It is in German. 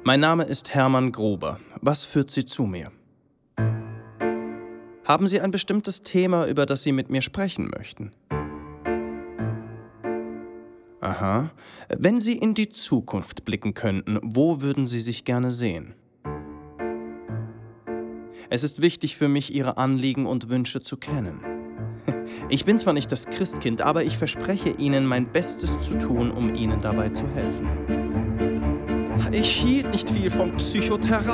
Mein Name ist Hermann Gruber. Was führt Sie zu mir? Haben Sie ein bestimmtes Thema, über das Sie mit mir sprechen möchten? Aha. Wenn Sie in die Zukunft blicken könnten, wo würden Sie sich gerne sehen? Es ist wichtig für mich, Ihre Anliegen und Wünsche zu kennen. Ich bin zwar nicht das Christkind, aber ich verspreche Ihnen, mein Bestes zu tun, um Ihnen dabei zu helfen. Ich hielt nicht viel von Psychotherapie.